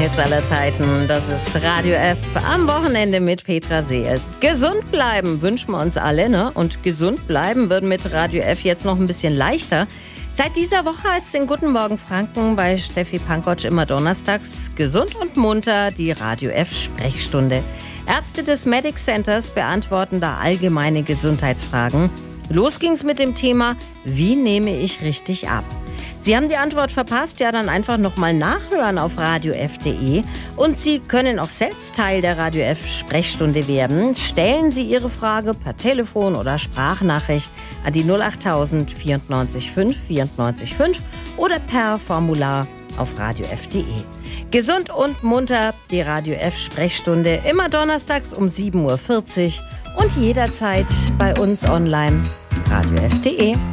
Hits aller Zeiten. Das ist Radio F am Wochenende mit Petra Seel. Gesund bleiben wünschen wir uns alle, ne? Und gesund bleiben wird mit Radio F jetzt noch ein bisschen leichter. Seit dieser Woche heißt es in Guten Morgen Franken bei Steffi Pankotsch immer donnerstags gesund und munter die Radio F Sprechstunde. Ärzte des Medic Centers beantworten da allgemeine Gesundheitsfragen. Los ging's mit dem Thema, wie nehme ich richtig ab? Sie haben die Antwort verpasst, ja dann einfach nochmal nachhören auf radiof.de. Und Sie können auch selbst Teil der Radio F Sprechstunde werden. Stellen Sie Ihre Frage per Telefon oder Sprachnachricht an die 08000 94 5 94 5 oder per Formular auf radiof.de. Gesund und munter, die Radio F Sprechstunde, immer donnerstags um 7.40 Uhr und jederzeit bei uns online radiof.de.